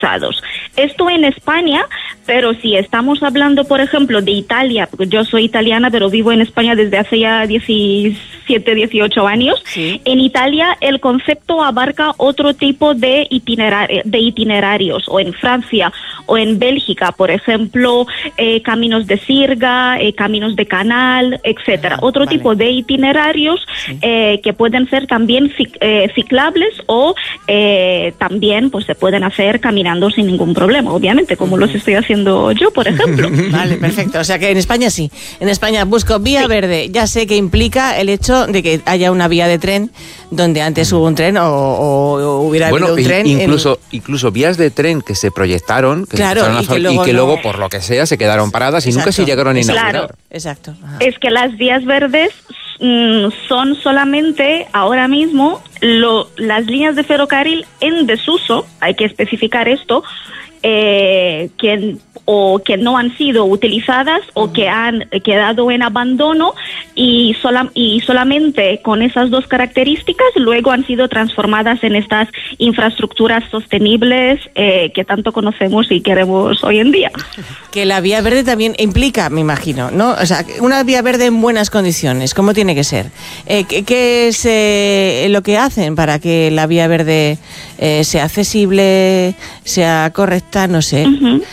Esto en España, pero si estamos hablando, por ejemplo, de Italia, porque yo soy italiana, pero vivo en España desde hace ya 17, 18 años. Sí. En Italia el concepto abarca otro tipo de itinerarios, o en Francia o en Bélgica, por ejemplo, caminos de sirga, caminos de canal, etcétera. Otro tipo de itinerarios que pueden ser también ciclables o también pues se pueden hacer caminando sin ningún problema, obviamente, como los estoy haciendo yo, por ejemplo. Vale, perfecto. O sea que en España sí. En España busco vía verde. Ya sé que implica el hecho de que haya una vía de tren donde antes hubo un tren o hubiera habido un tren. Incluso vías de tren que se proyectaron, que luego, por lo que sea, se quedaron paradas y nunca se llegaron a inaugurar. Claro. Exacto. Ajá. Es que las vías verdes son solamente ahora mismo las líneas de ferrocarril en desuso, hay que especificar esto, que no han sido utilizadas o que han quedado en abandono y solamente con esas dos características luego han sido transformadas en estas infraestructuras sostenibles que tanto conocemos y queremos hoy en día. Que la vía verde también implica, me imagino, ¿no? O sea, una vía verde en buenas condiciones, ¿cómo tiene que ser? ¿Qué es lo que hacen para que la vía verde sea accesible, sea correcta? No sé.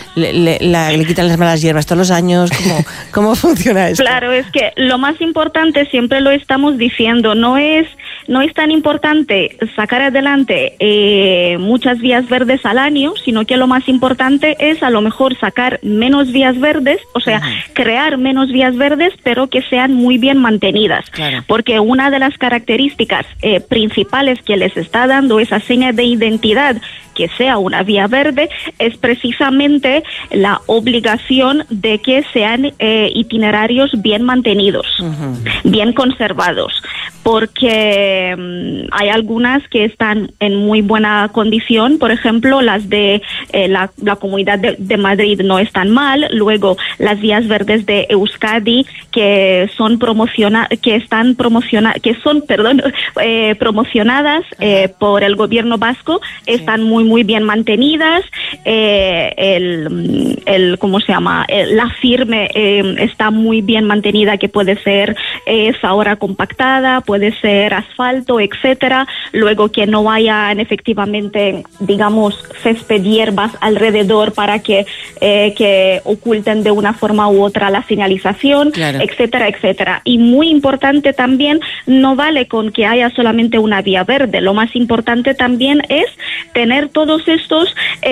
Le quitan las malas hierbas todos los años. ¿Cómo funciona esto? Claro, es que lo más importante, siempre lo estamos diciendo, no es tan importante sacar adelante muchas vías verdes al año, sino que lo más importante es a lo mejor sacar menos vías verdes, o sea, crear menos vías verdes, pero que sean muy bien mantenidas. Claro. Porque una de las características principales que les está dando esa seña de identidad que sea una vía verde es precisamente la obligación de que sean itinerarios bien mantenidos, bien conservados, porque hay algunas que están en muy buena condición, por ejemplo, las de la Comunidad de Madrid no están mal, luego las vías verdes de Euskadi que son promocionadas por el gobierno vasco, están muy bien mantenidas. ¿Cómo se llama? La Firme está muy bien mantenida, que puede ser ahora compactada, puede ser asfalto, etcétera. Luego que no hayan efectivamente, digamos, césped, hierbas alrededor para que oculten de una forma u otra la señalización, claro, etcétera, etcétera. Y muy importante también, no vale con que haya solamente una vía verde. Lo más importante también es tener todos esos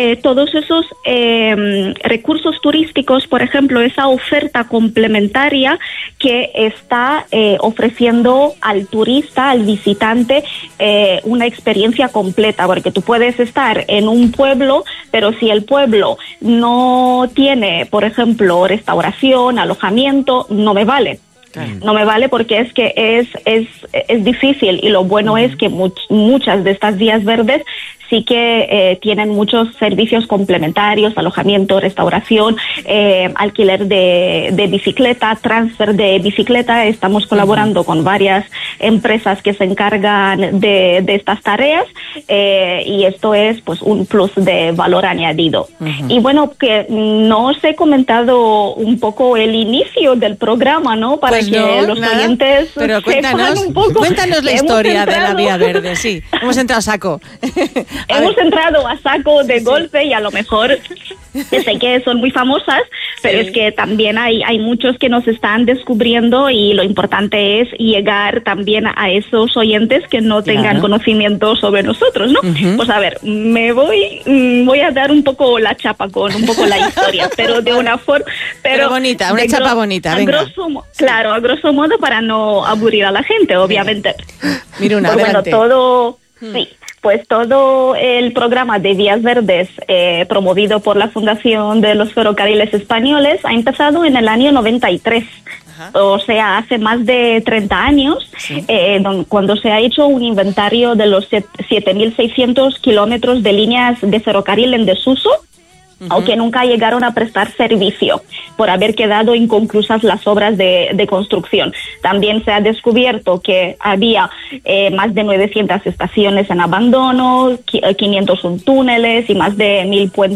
recursos turísticos, por ejemplo, esa oferta complementaria que está ofreciendo al turista, al visitante, una experiencia completa, porque tú puedes estar en un pueblo, pero si el pueblo no tiene, por ejemplo, restauración, alojamiento, no me vale. No me vale, porque es que es difícil, y lo bueno es que muchas de estas vías verdes sí que tienen muchos servicios complementarios: alojamiento, restauración, alquiler de bicicleta, transfer de bicicleta. Estamos colaborando con varias empresas que se encargan de estas tareas, y esto es pues un plus de valor añadido. Y bueno, que no os he comentado un poco el inicio del programa, ¿no? Para pues que los oyentes pero cuéntanos la historia de la vía verde. Sí, hemos entrado a saco. Hemos entrado a saco de golpe, y a lo mejor sé que son muy famosas, pero es que también hay muchos que nos están descubriendo, y lo importante es llegar también a esos oyentes que no tengan conocimiento sobre nosotros, ¿no? Pues a ver, voy a dar un poco la chapa con un poco la historia, pero de una forma... Pero bonita, una chapa bonita, venga. Claro, a grosso modo, para no aburrir a la gente, obviamente. Mira, pues bueno, todo... Sí. Pues todo el programa de Vías Verdes promovido por la Fundación de los Ferrocarriles Españoles ha empezado en el año 93. O sea, hace más de 30 años, cuando se ha hecho un inventario de los 7.600 kilómetros de líneas de ferrocarril en desuso, aunque nunca llegaron a prestar servicio por haber quedado inconclusas las obras de construcción. También se ha descubierto que había más de 900 estaciones en abandono, 501 túneles y más de 1000 puentes